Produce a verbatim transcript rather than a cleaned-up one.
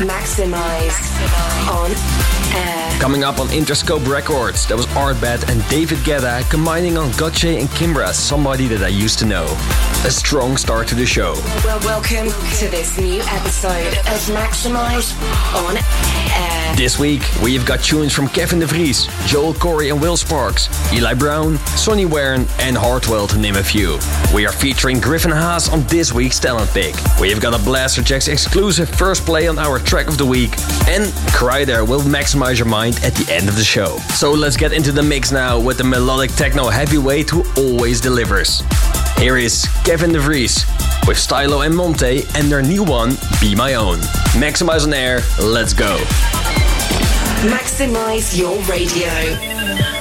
Maximize on air. Coming up on Interscope Records, that was Artbat and David Guetta combining on Gotye and Kimbra, Somebody That I Used to Know. A strong start to the show. Well, welcome to this new episode of Maximize on air. This week, we've got tunes from Kevin De Vries, Joel Corey and Will Sparks, Eli Brown, Sonny Wern and Hartwell, to name a few. We are featuring Griffin Haas on this week's Talent Pick. We've got a Blasterjaxx exclusive first play on our track of the week, and Kryder will maximize your mind at the end of the show. So let's get into the mix now with the melodic techno heavyweight who always delivers. Here is Kevin De Vries with Stylo and Monte and their new one, Be My Own. Maximize on air, let's go. Maximize your radio.